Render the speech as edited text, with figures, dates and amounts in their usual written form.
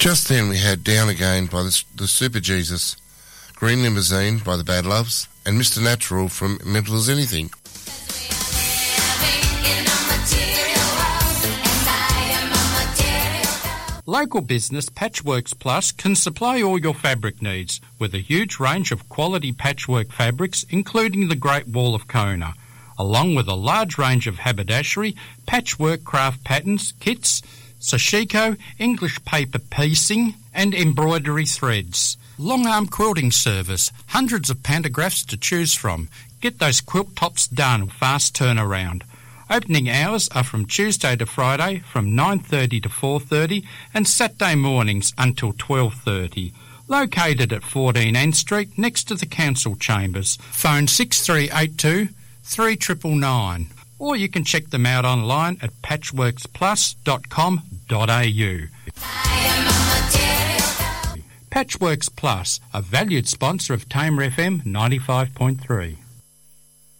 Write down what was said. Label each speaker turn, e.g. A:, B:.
A: Just then we had Down Again by the Super Jesus, Green Limousine by the Bad Loves, and Mr. Natural from Mental as Anything.
B: Local business Patchworks Plus can supply all your fabric needs with a huge range of quality patchwork fabrics, including the Great Wall of Kona, along with a large range of haberdashery, patchwork craft patterns, kits, sashiko, English paper piecing and embroidery threads. Long arm quilting service, hundreds of pantographs to choose from. Get those quilt tops done, fast turnaround. Opening hours are from Tuesday to Friday from 9:30 to 4:30 and Saturday mornings until 12:30. Located at 14 Ann Street next to the Council Chambers. Phone 6382 3999. Or you can check them out online at patchworksplus.com.au. Patchworks Plus, a valued sponsor of Tamer FM 95.3.